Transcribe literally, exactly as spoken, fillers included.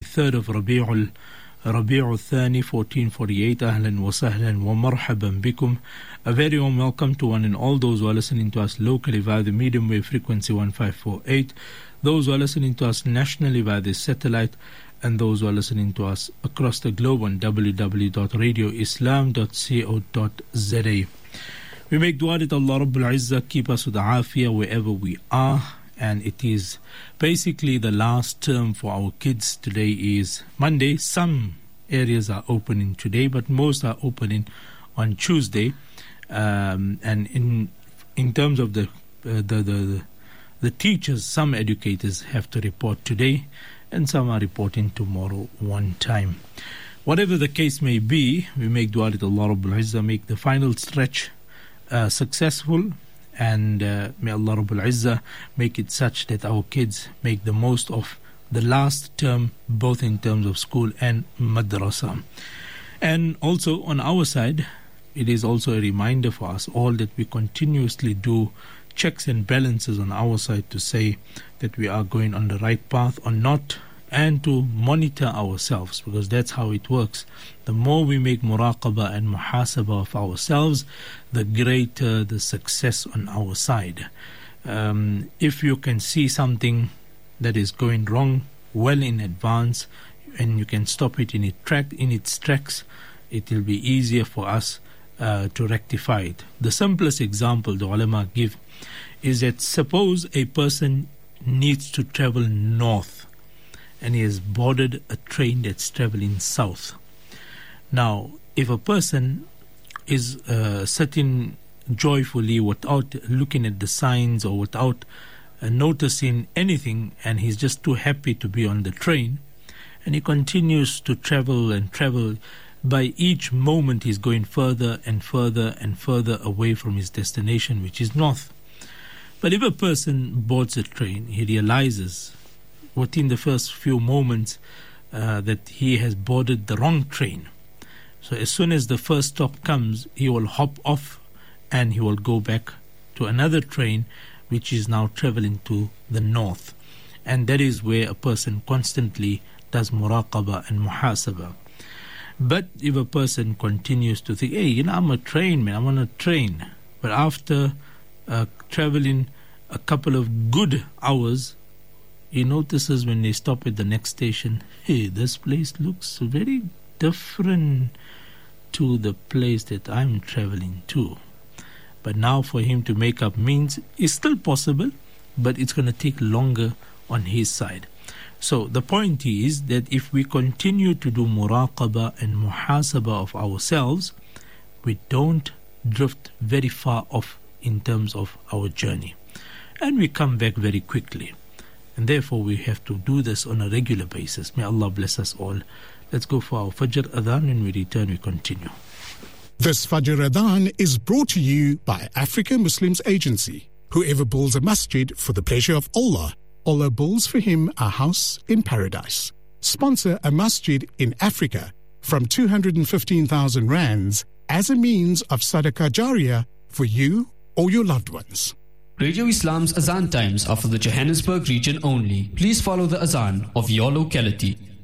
third of Rabi'ul Rabi'ul Thani fourteen forty-eight. Ahlan wa sahlan wa marhaban bikum. A very warm welcome to one and all those who are listening to us locally via the medium wave frequency one five four eight, those who are listening to us nationally via the satellite, and those who are listening to us across the globe on w w w dot radio islam dot co dot z a. We make dua that Allah Rabbul Izzah keep us with afiyah wherever we are, and it is basically the last term for our kids. Today is Monday. Some areas are opening today, but most are opening on Tuesday. Um, and in in terms of the, uh, the the the teachers, some educators have to report today, and some are reporting tomorrow one time. Whatever the case may be, we make dua that Allah Rabbul Izzah make the final stretch uh, successful, and uh, may Allah Rabbul Izzah make it such that our kids make the most of the last term, both in terms of school and madrasa. And also on our side, it is also a reminder for us all that we continuously do checks and balances on our side to say that we are going on the right path or not, and to monitor ourselves, because that's how it works. The more we make muraqabah and muhasabah of ourselves, the greater the success on our side. Um, if you can see something that is going wrong well in advance, and you can stop it in its track in its tracks, it will be easier for us Uh, to rectify it. The simplest example the ulama give is that suppose a person needs to travel north and he has boarded a train that's traveling south. Now, if a person is uh, sitting joyfully without looking at the signs or without uh, noticing anything, and he's just too happy to be on the train, and he continues to travel and travel, by each moment he's going further and further and further away from his destination, which is north. But if a person boards a train, he realizes within the first few moments uh, that he has boarded the wrong train. So as soon as the first stop comes, he will hop off and he will go back to another train which is now traveling to the north. And that is where a person constantly does muraqabah and muhasabah. But if a person continues to think, hey, you know, I'm a train man, I'm on a train. But after uh, traveling a couple of good hours, he notices when they stop at the next station, hey, this place looks very different to the place that I'm traveling to. But now for him to make up means is still possible, but it's going to take longer on his side. So the point is that if we continue to do muraqabah and muhasabah of ourselves, we don't drift very far off in terms of our journey. And we come back very quickly. And therefore we have to do this on a regular basis. May Allah bless us all. Let's go for our Fajr Adhan. When we return, we continue. This Fajr Adhan is brought to you by Africa Muslims Agency. Whoever builds a masjid for the pleasure of Allah, Allah builds for him a house in paradise. Sponsor a masjid in Africa from two hundred fifteen thousand rands as a means of sadaqah jariyah for you or your loved ones. Radio Islam's Azan times are for the Johannesburg region only. Please follow the Azan of your locality.